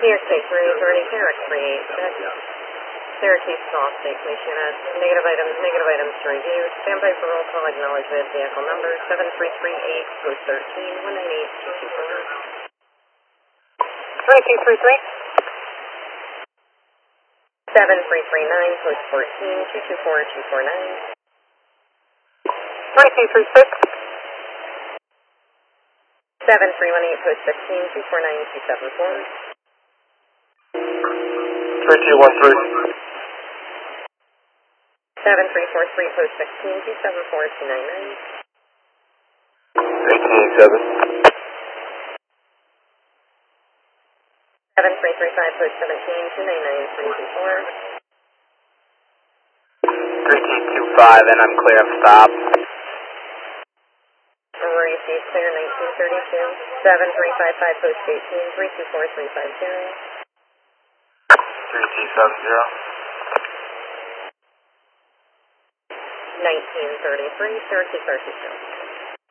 New York State Marine Authority, KRX 386. Syracuse Small Station Unit. Negative items to review. Standby for roll call. Acknowledgement. Vehicle number 7338, post 13, 198, 224. 3233. 7339, post 14, 224, 249. 3236. 7318, post 16, 249, 274. 3213. 7343, post 16, 274, 299. 1887. 7335, post 17, 299, 324. 3225, and I'm clear of stop. Received clear 1932. 7355, post 18, 324350. 3270. 1933, Syracuse RTC.